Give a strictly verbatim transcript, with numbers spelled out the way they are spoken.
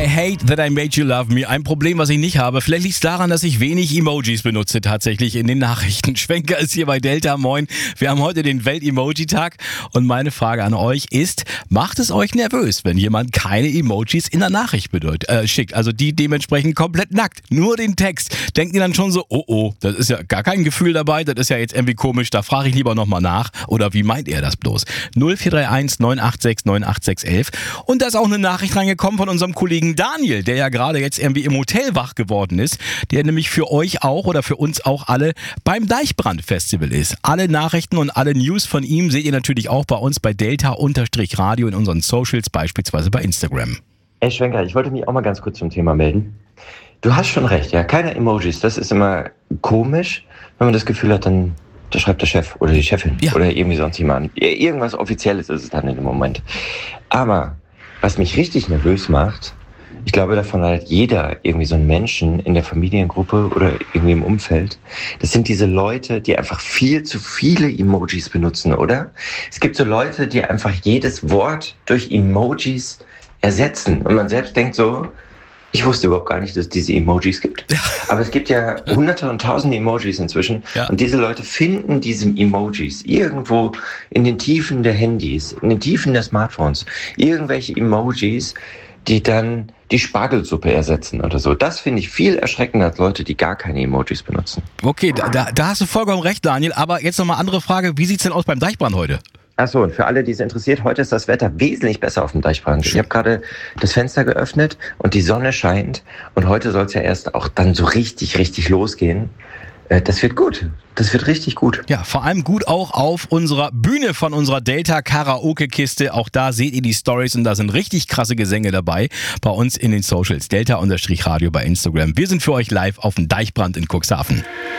hate that I made you love me. Ein Problem, was ich nicht habe. Vielleicht liegt es daran, dass ich wenig Emojis benutze tatsächlich in den Nachrichten. Schwenker ist hier bei Delta. Moin. Wir haben heute den Welt-Emoji-Tag und meine Frage an euch ist, macht es euch nervös, wenn jemand keine Emojis in der Nachricht bedeut, äh, schickt? Also die dementsprechend komplett nackt. Nur den Text. Denkt ihr dann schon so, oh oh, das ist ja gar kein Gefühl dabei, das ist ja jetzt irgendwie komisch, da frage ich lieber nochmal nach. Oder wie meint ihr das bloß? null vier drei eins neun acht sechs neun acht sechs elf. Und da ist auch eine Nachricht reingekommen von unserem Kollegen Daniel, der ja gerade jetzt irgendwie im Hotel wach geworden ist, der nämlich für euch auch oder für uns auch alle beim Deichbrand-Festival ist. Alle Nachrichten und alle News von ihm seht ihr natürlich auch bei uns bei Delta-Radio in unseren Socials, beispielsweise bei Instagram. Ey Schwenker, ich wollte mich auch mal ganz kurz zum Thema melden. Du hast schon recht, ja, keine Emojis, das ist immer komisch, wenn man das Gefühl hat, dann da schreibt der Chef oder die Chefin ja. oder irgendwie sonst jemand. Irgendwas Offizielles ist es dann in dem Moment. Aber was mich richtig nervös macht, ich glaube, davon hat jeder irgendwie so einen Menschen in der Familiengruppe oder irgendwie im Umfeld. Das sind diese Leute, die einfach viel zu viele Emojis benutzen, oder? Es gibt so Leute, die einfach jedes Wort durch Emojis ersetzen. Und man selbst denkt so, ich wusste überhaupt gar nicht, dass es diese Emojis gibt. Ja. Aber es gibt ja hunderte und tausende Emojis inzwischen. Ja. Und diese Leute finden diese Emojis irgendwo in den Tiefen der Handys, in den Tiefen der Smartphones. Irgendwelche Emojis, die dann die Spargelsuppe ersetzen oder so. Das finde ich viel erschreckender als Leute, die gar keine Emojis benutzen. Okay, da, da, da hast du vollkommen recht, Daniel. Aber jetzt nochmal andere Frage. Wie sieht's denn aus beim Deichbrand heute? Achso, und für alle, die es interessiert, heute ist das Wetter wesentlich besser auf dem Deichbrand. Ich habe gerade das Fenster geöffnet und die Sonne scheint. Und heute soll es ja erst auch dann so richtig, richtig losgehen. Das wird gut. Das wird richtig gut. Ja, vor allem gut auch auf unserer Bühne von unserer Delta-Karaoke-Kiste. Auch da seht ihr die Stories und da sind richtig krasse Gesänge dabei bei uns in den Socials. Delta-Radio bei Instagram. Wir sind für euch live auf dem Deichbrand in Cuxhaven.